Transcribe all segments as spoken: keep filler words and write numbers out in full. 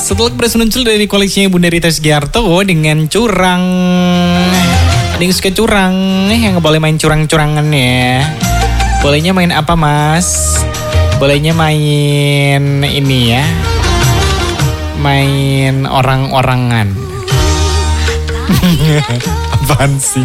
Setelah berhasil muncul dari koleksinya Bunda Rita Sugiarto dengan curang. Ada yang suka curang, yang gak boleh main curang-curangan ya. Bolehnya main apa mas? Bolehnya main ini ya. Main orang-orangan. Apaan sih?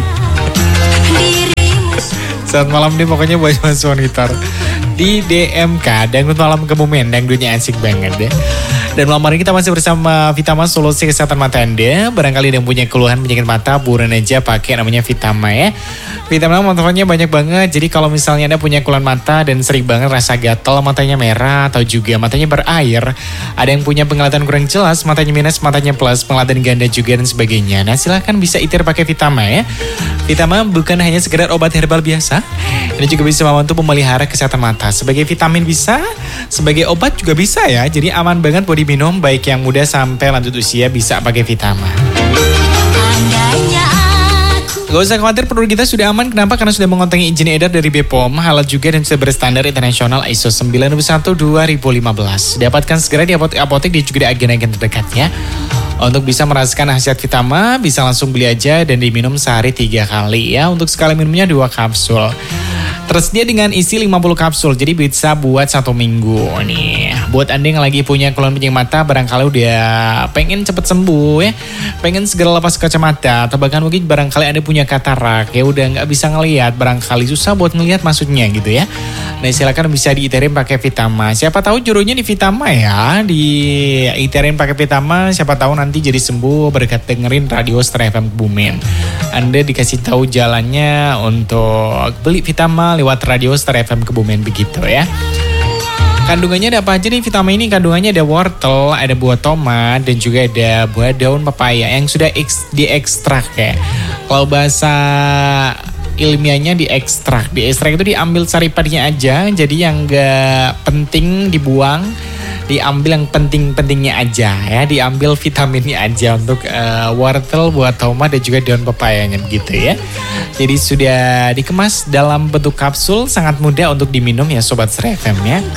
Saat malam nih pokoknya buat mas wanita di D M K dan malam Kebumen dangdutnya asik banget deh. Dan malam hari kita masih bersama Vitama, solusi kesehatan mata Anda. Barangkali yang punya keluhan penyakit mata, buruan aja pakai namanya Vitama ya. Vitama manfaatnya banyak banget. Jadi kalau misalnya Anda punya keluhan mata dan sering banget rasa gatal, matanya merah atau juga matanya berair, ada yang punya penglihatan kurang jelas, matanya minus, matanya plus, penglihatan ganda juga dan sebagainya. Nah silahkan bisa itir pakai Vitama ya. Vitama bukan hanya sekedar obat herbal biasa, ini juga bisa membantu memelihara kesehatan mata. Sebagai vitamin bisa, sebagai obat juga bisa ya. Jadi aman banget buat diminum, baik yang muda sampai lanjut usia bisa pakai Vitama. Gak usah khawatir, produk kita sudah aman. Kenapa? Karena sudah mengontongi izin edar dari B P O M, halal juga dan sudah berstandar internasional I S O sembilan satu dua ribu lima belas. Dapatkan segera di apotek-apotek dan juga di agen-agen terdekat ya. Untuk bisa merasakan khasiat Vitama, bisa langsung beli aja dan diminum sehari tiga kali ya. Untuk sekali minumnya dua kapsul. Tersedia dengan isi lima puluh kapsul, jadi bisa buat satu minggu nih. Buat Anda yang lagi punya keluhan penyakit mata, barangkali udah pengen cepet sembuh ya, pengen segera lepas kacamata, atau bahkan mungkin barangkali Anda punya katarak ya, udah nggak bisa ngelihat, barangkali susah buat ngelihat maksudnya gitu ya. Nah silakan bisa diiterin pakai Vitama. Siapa tahu jodohnya di Vitama ya, diiterin pakai Vitama, siapa tahu nanti jadi sembuh berkat dengerin Radio Star F M Kebumen. Anda dikasih tahu jalannya untuk beli Vitama lewat Radio Star F M Kebumen begitu ya. Kandungannya ada apa aja nih Vitama ini? Kandungannya ada wortel, ada buah tomat, dan juga ada buah daun pepaya yang sudah eks, diekstrak ya. Kalau bahasa ilmiahnya diekstrak. Diekstrak itu diambil saripatinya aja, jadi yang gak penting dibuang, diambil yang penting-pentingnya aja ya, diambil vitaminnya aja untuk uh, wortel, buah tomat, dan juga daun pepayanya begitu ya. Jadi sudah dikemas dalam bentuk kapsul, sangat mudah untuk diminum ya Sobat Star F M ya.